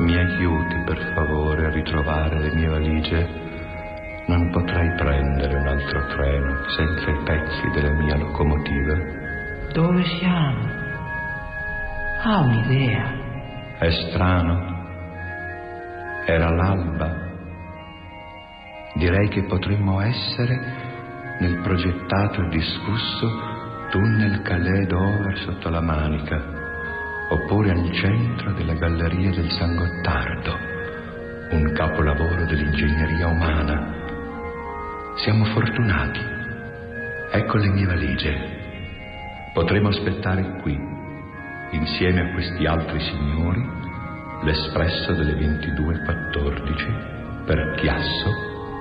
Mi aiuti per favore a ritrovare le mie valigie? Non potrei prendere un altro treno senza i pezzi della mia locomotiva. Dove siamo? Ha un'idea? È strano. Era l'alba. Direi che potremmo essere nel progettato e discusso tunnel Calais Dover sotto la Manica, oppure al centro della galleria del San Gottardo, un capolavoro dell'ingegneria umana. Siamo fortunati. Ecco le mie valigie. Potremo aspettare qui, insieme a questi altri signori, l'espresso delle 22:14 per Chiasso